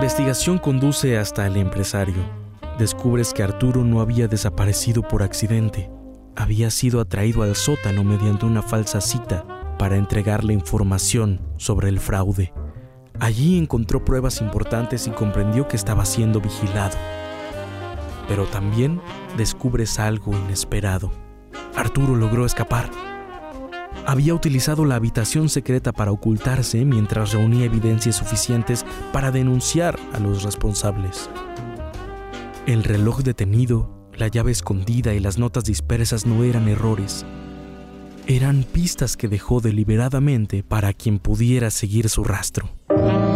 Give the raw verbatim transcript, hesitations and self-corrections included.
investigación conduce hasta el empresario. Descubres que Arturo no había desaparecido por accidente. Había sido atraído al sótano mediante una falsa cita para entregarle información sobre el fraude. Allí encontró pruebas importantes y comprendió que estaba siendo vigilado. Pero también descubres algo inesperado. Arturo logró escapar. Había utilizado la habitación secreta para ocultarse mientras reunía evidencias suficientes para denunciar a los responsables. El reloj detenido, la llave escondida y las notas dispersas no eran errores. Eran pistas que dejó deliberadamente para quien pudiera seguir su rastro.